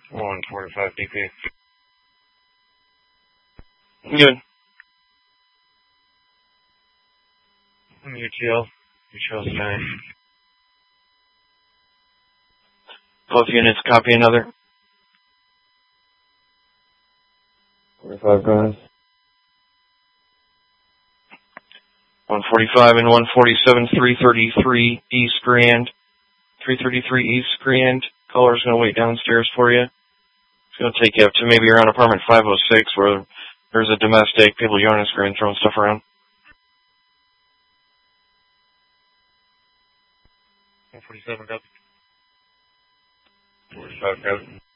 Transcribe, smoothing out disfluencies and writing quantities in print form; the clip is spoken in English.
145 DP. Good. UTL. UTL standing. Both units copy another. 45 guys. 145 and 147, 333 East Grand. 333 East Grand. Caller's going to wait downstairs for you. It's going to take you up to maybe around apartment 506 where there's a domestic, people yawning, screaming, throwing stuff around. 147 got 45 got